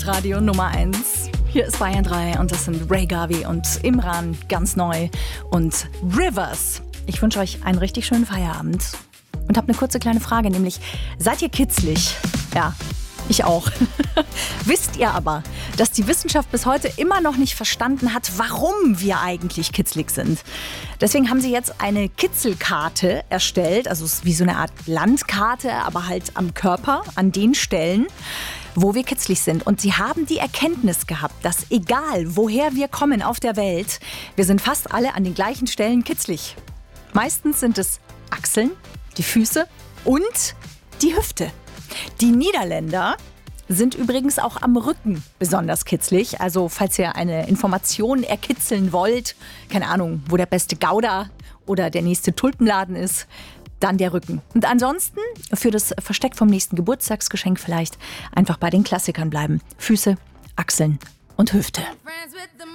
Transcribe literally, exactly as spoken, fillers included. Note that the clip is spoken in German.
Radio Nummer eins. Hier ist Bayern drei und das sind Ray Garvey und Imran, ganz neu, und Rivers. Ich wünsche euch einen richtig schönen Feierabend und habe eine kurze kleine Frage, nämlich, seid ihr kitzlig? Ja, ich auch. Wisst ihr aber, dass die Wissenschaft bis heute immer noch nicht verstanden hat, warum wir eigentlich kitzlig sind? Deswegen haben sie jetzt eine Kitzelkarte erstellt, also es ist wie so eine Art Landkarte, aber halt am Körper, an den Stellen, wo wir kitzlig sind. Und sie haben die Erkenntnis gehabt, dass egal woher wir kommen auf der Welt, wir sind fast alle an den gleichen Stellen kitzlig. Meistens sind es Achseln, die Füße und die Hüfte. Die Niederländer sind übrigens auch am Rücken besonders kitzlig. Also falls ihr eine Information erkitzeln wollt, keine Ahnung, wo der beste Gouda oder der nächste Tulpenladen ist, dann der Rücken. Und ansonsten für das Versteck vom nächsten Geburtstagsgeschenk vielleicht einfach bei den Klassikern bleiben. Füße, Achseln und Hüfte.